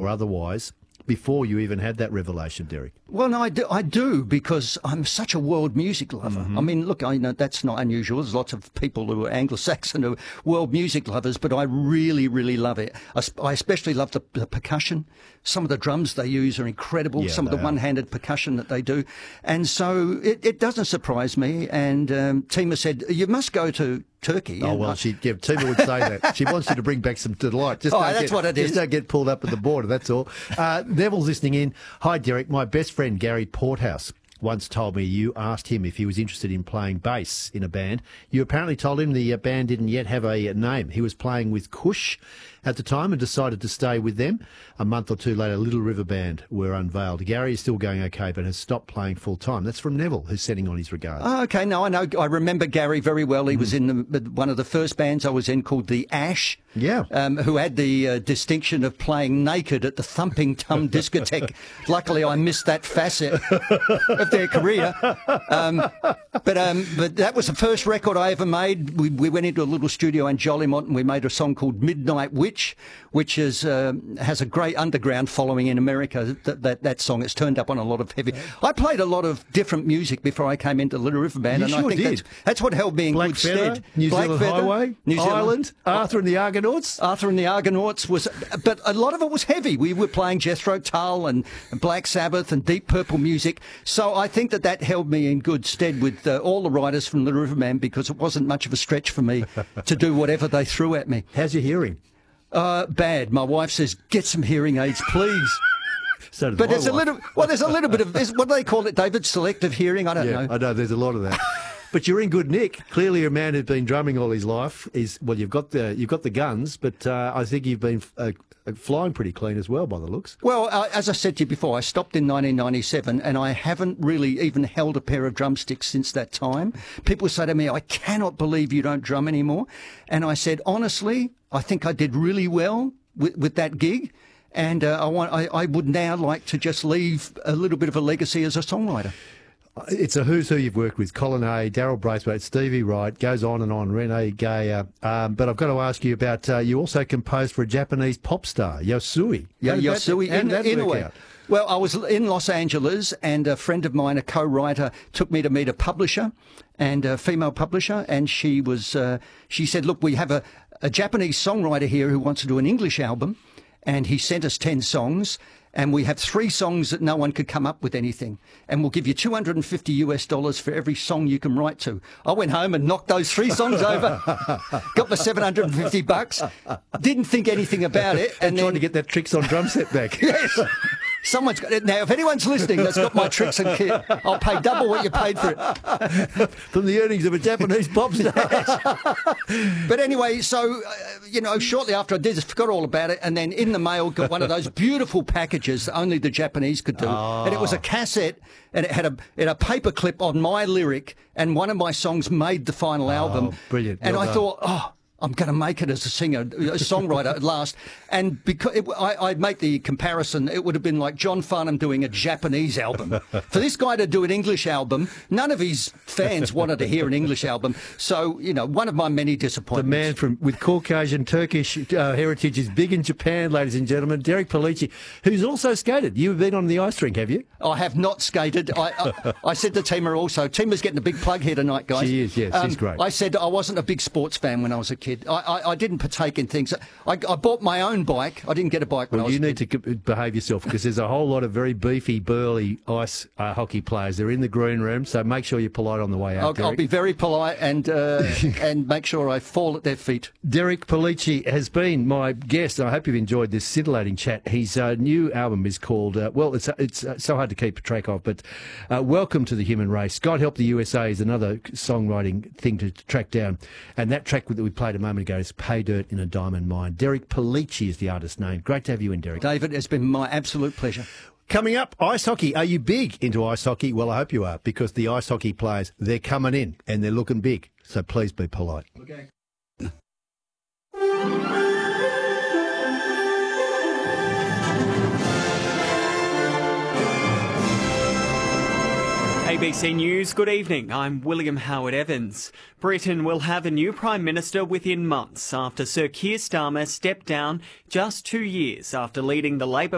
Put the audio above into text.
or otherwise, before you even had that revelation, Derek? Well, no, I do, because I'm such a world music lover. I mean, look, I know that's not unusual. There's lots of people who are Anglo-Saxon who are world music lovers, but I really, really love it. I especially love the percussion. Some of the drums they use are incredible. Yeah, some of the one-handed percussion that they do. And so it doesn't surprise me. And Tima said, you must go to Turkey. Oh, well, Tima would say that. She wants you to bring back some delight. That's what it is. Just don't get pulled up at the border, that's all. Neville's listening in. Hi, Derek. My best friend, Gary Porthouse, once told me you asked him if he was interested in playing bass in a band. You apparently told him the band didn't yet have a name. He was playing with Kush at the time and decided to stay with them. A month or two later, Little River Band were unveiled. Gary is still going okay, but has stopped playing full time. That's from Neville, who's sending on his regards. Oh, okay. No, I know. I remember Gary very well. He was in one of the first bands I was in called the Ash. Yeah. Who had the distinction of playing naked at the Thumping Tum discotheque. Luckily, I missed that facet of their career. But that was the first record I ever made. We went into a little studio in Jolimont and we made a song called Midnight Witch, which has a great underground following in America. That song, it's turned up on a lot of heavy. I played a lot of different music before I came into Little River Band, You and sure I think did. that's what held me in Black good Feather, stead. New Black Zealand Feather, Highway, New Zealand, Ireland, Arthur and the Argonauts. Arthur and the Argonauts was, but a lot of it was heavy. We were playing Jethro Tull and Black Sabbath and Deep Purple music. So I think that held me in good stead with all the writers from Little River Band, because it wasn't much of a stretch for me to do whatever they threw at me. How's your hearing? Bad. My wife says, get some hearing aids, please. So does But my there's wife. a little bit of, what do they call it, David? Selective hearing? I don't know. I know, there's a lot of that. But you're in good nick. Clearly, a man who's been drumming all his life you've got the guns, but I think you've been flying pretty clean as well, by the looks. Well, as I said to you before, I stopped in 1997, and I haven't really even held a pair of drumsticks since that time. People say to me, I cannot believe you don't drum anymore. And I said, honestly, I think I did really well with that gig. And I would now like to just leave a little bit of a legacy as a songwriter. It's a who's who you've worked with. Colin Hay, Daryl Braithwaite, Stevie Wright, goes on and on, Rene Gaia. But I've got to ask you about, you also composed for a Japanese pop star, Yosui. Yeah, Yosui. How did that work out? Well, I was in Los Angeles, and a friend of mine, a co-writer, took me to meet a publisher, and a female publisher, and she said, look, we have a Japanese songwriter here who wants to do an English album, and he sent us 10 songs. And we have 3 songs that no one could come up with anything. And we'll give you $250 for every song you can write to. I went home and knocked those 3 songs over, got my $750, didn't think anything about it. And trying to get that Tricks on drum set back. Yes. Someone's got it. Now, if anyone's listening that's got my Tricks and kit, I'll pay double what you paid for it. From the earnings of a Japanese pop star. But anyway, so, shortly after I did this, forgot all about it, and then in the mail got one of those beautiful packages that only the Japanese could do. Oh. And it was a cassette, and it had a paper clip on my lyric, and one of my songs made the final album. Brilliant. And Well I done. thought, I'm going to make it as a singer, a songwriter at last. And because I'd make the comparison, it would have been like John Farnham doing a Japanese album. For this guy to do an English album, none of his fans wanted to hear an English album. So, one of my many The disappointments. man with Caucasian Turkish heritage is big in Japan, ladies and gentlemen. Derek Polici, who's also skated. You've been on the ice rink, have you? I have not skated. I said to Tima also, Tima's getting a big plug here tonight, guys. She is, yes, she's great. I said I wasn't a big sports fan when I was a kid. I didn't partake in things. I bought my own bike. I didn't get a bike when I was You a need kid. to behave yourself, because there's a whole lot of very beefy, burly ice hockey players. They're in the green room, so make sure you're polite on the way out, I'll Derek. be very polite and make sure I fall at their feet. Derek Polici has been my guest. I hope you've enjoyed this scintillating chat. His new album is called, it's so hard to keep track of, but Welcome to the Human Race. God Help the USA is another songwriting thing to track down. And that track that we played a moment ago is Pay Dirt in a Diamond Mine. Derek Polici is the artist's name. Great to have you in, Derek. David, it's been my absolute pleasure. Coming up, ice hockey. Are you big into ice hockey? Well, I hope you are, because the ice hockey players, they're coming in and they're looking big. So please be polite. Okay. ABC News, good evening. I'm William Howard Evans. Britain will have a new Prime Minister within months after Sir Keir Starmer stepped down just 2 years after leading the Labor